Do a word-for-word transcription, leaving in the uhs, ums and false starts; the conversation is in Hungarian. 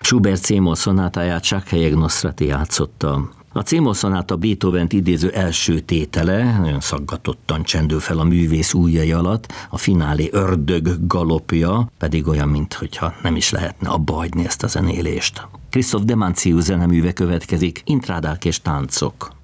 Schubert C-moll szonátáját Jacques Nosrati játszotta. A C-moll szonáta Beethovent idéző első tétele, nagyon szaggatottan csendül fel a művész ujjai alatt, a finálé ördög galopja pedig olyan, mintha nem is lehetne abba hagyni ezt a zenélést. Christoph Demanzius zeneműve következik, Intrádák és táncok.